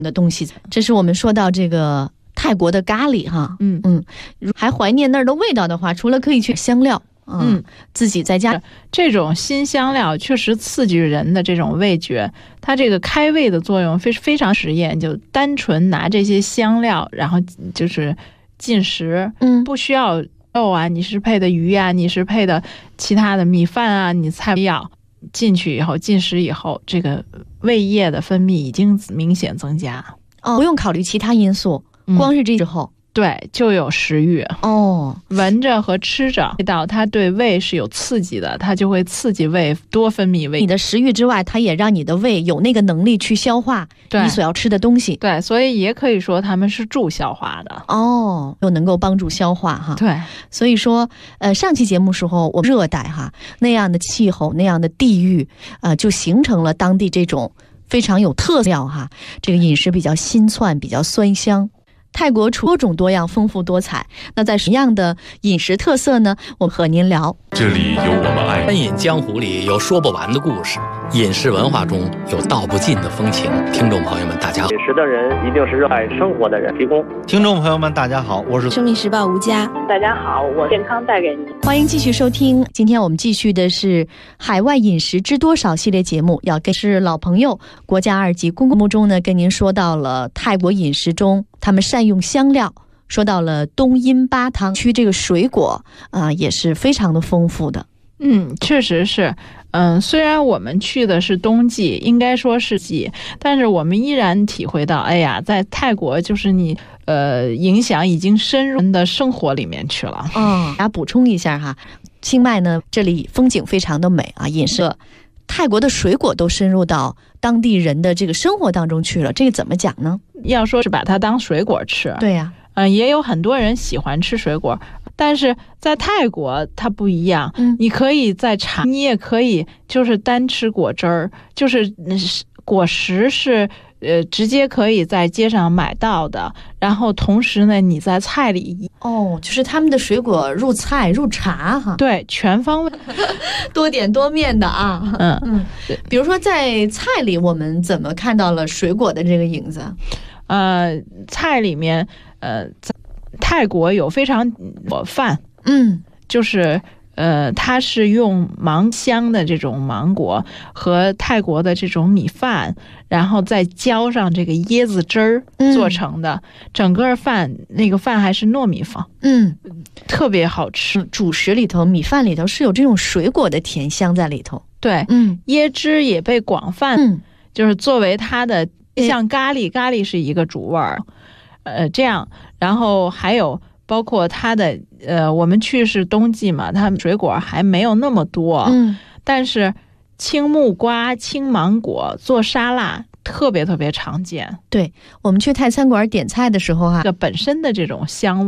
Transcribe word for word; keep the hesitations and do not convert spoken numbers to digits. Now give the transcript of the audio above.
的东西。这是我们说到这个泰国的咖喱哈， 嗯嗯，还怀念那儿的味道的话，除了可以去香料，嗯，嗯自己在家这种新香料确实刺激人的这种味觉，它这个开胃的作用非非常实验，就单纯拿这些香料，然后就是进食， 嗯， 不需要肉啊，你是配的鱼啊，你是配的其他的米饭啊，你菜要进去以后，进食以后，这个胃液的分泌已经明显增加， 哦，不用考虑其他因素，光是这之后。 嗯对，就有食欲哦， 闻着和吃着味道，它对胃是有刺激的，它就会刺激胃多分泌胃。 你的食欲之外，它也让你的胃有那个能力去消化你所要吃的东西。 对，所以也可以说它们是助消化的。 哦，又能够帮助消化哈。 对， 所以说，呃，上期节目时候，我们热带哈那样的气候、那样的地域，呃，就形成了当地这种非常有特色哈，这个饮食比较辛窜，比较酸香。泰国多种多样，丰富多彩。那在什么样的饮食特色呢？我们和您聊。 这里有我们爱。 餐饮江湖里有说不完的故事，饮食文化中有道不尽的风情。听众朋友们，大家好。 饮食的人一定是热爱生活的人。提供。 听众朋友们，大家好，我是生命时报吴佳。 大家好，我健康带给你。 欢迎继续收听。今天我们继续的是海外饮食知多少系列节目，要跟是老朋友国家二级公共节目中呢，跟您说到了泰国饮食中他们善用香料。说到了东阴巴塘区这个水果啊、呃，也是非常的丰富的。 嗯，确实是。嗯，虽然我们去的是冬季，应该说是季，但是我们依然体会到，哎呀，在泰国就是你呃影响已经深入人的生活里面去了。 嗯，大家补充一下哈，清迈呢这里风景非常的美啊，饮食泰国的水果都深入到当地人的这个生活当中去了，这个怎么讲呢？ 要说是把它当水果吃， 对呀、 啊，嗯，也有很多人喜欢吃水果，但是在泰国它不一样， 嗯， 你可以在茶，你也可以就是单吃果汁儿，就是果实是呃直接可以在街上买到的，然后同时呢你在菜里哦，就是他们的水果入菜入茶哈， 对，全方位多点多面的啊， 嗯嗯，比如说在菜里我们怎么看到了水果的这个影子？ 呃，菜里面，呃，泰国有非常果饭， 嗯， 就是呃，它是用芒香的这种芒果和泰国的这种米饭，然后再浇上这个椰子汁儿做成的，嗯、整个饭那个饭还是糯米饭， 嗯， 特别好吃。 主食里头，米饭里头是有这种水果的甜香在里头， 对， 嗯， 椰汁也被广泛， 嗯， 就是作为它的。像咖喱，咖喱是一个主味儿，呃，这样，然后还有包括它的，呃，我们去是冬季嘛，它水果还没有那么多， 嗯， 但是青木瓜、青芒果做沙拉特别特别常见。 对，我们去泰餐馆点菜的时候啊， 这本身的这种香味。